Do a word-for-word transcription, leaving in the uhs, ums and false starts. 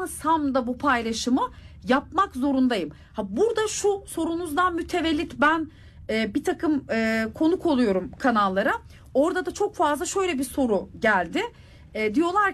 yapmasam da bu paylaşımı yapmak zorundayım. Ha, burada şu sorunuzdan mütevellit ben e, bir takım e, konuk oluyorum kanallara. Orada da çok fazla şöyle bir soru geldi. E, diyorlar